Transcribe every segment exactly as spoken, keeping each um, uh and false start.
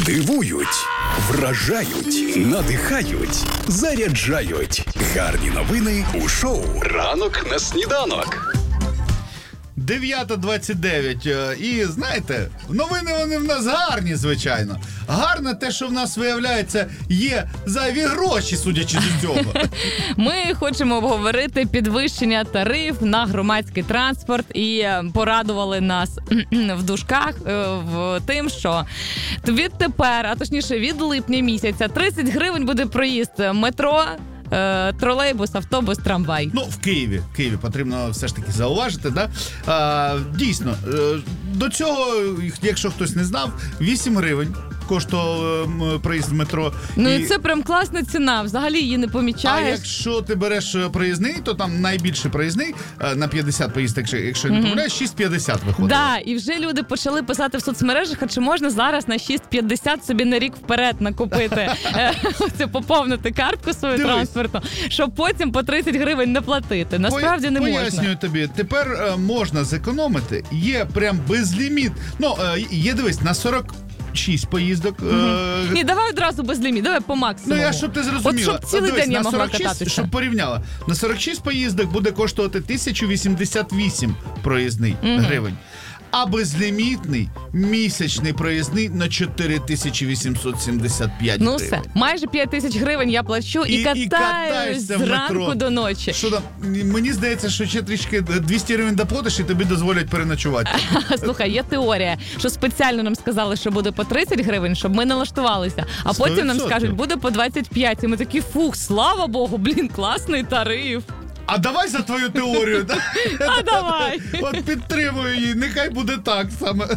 Дивують, вражають, надихають, заряджають. Гарні новини у шоу «Ранок на сніданок». дев'ята двадцять дев'ять. І, знаєте, новини вони в нас гарні, звичайно. Гарно те, що в нас, виявляється, є зайві гроші, судячи з цього. Ми хочемо обговорити підвищення тариф на громадський транспорт і порадували нас в дужках в тим, що відтепер, а точніше від липня місяця, тридцять гривень буде проїзд метро, тролейбус, автобус, трамвай. Ну, в Києві. В Києві потрібно все ж таки зауважити, да? А, дійсно, до цього, якщо хтось не знав, вісім гривень коштував проїзд в метро. Ну і і це прям класна ціна, взагалі її не помічаєш. А якщо ти береш проїзний, то там найбільший проїзний на п'ятдесят поїздок, якщо, якщо не помиляєш, шість п'ятдесят виходить. Да, і вже люди почали писати в соцмережах, а чи можна зараз на шість п'ятдесят собі на рік вперед накупити, це поповнити картку свою транспортну, щоб потім по тридцять гривень не платити. Насправді не можна. Пояснюю тобі, тепер е, можна зекономити, є прям безліміт. Ну, е, є, дивись, на сорок шість поїздок. Угу. Е... Ні, давай одразу без ліміт, давай по максимуму. Ну, я, щоб ти зрозуміла. От щоб цілий дивись, день я могла сорок шість, кататися. щоб порівняла. На сорок шість поїздок буде коштувати тисяча вісімдесят вісім проїзний угу. гривень. А безлімітний місячний проїзний на чотири тисячі вісімсот сімдесят п'ять ну гривень. Ну все, майже п'ять тисяч гривень я плачу і, і катаюсь зранку до ночі. Що там, мені здається, що ще трішки двісті гривень доплатиш і тобі дозволять переночувати. Слухай, є теорія, що спеціально нам сказали, що буде по тридцять гривень, щоб ми налаштувалися, а потім сто відсотків нам скажуть, буде по двадцять п'ять. І ми такі, фух, слава Богу, блін, класний тариф. А давай за твою теорію, да? А давай. От підтримую її, нехай буде так саме.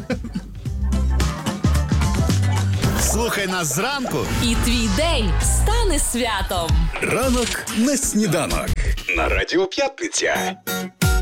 Слухай нас зранку. І твій день стане святом. Ранок на сніданок. На Радіо П'ятниця.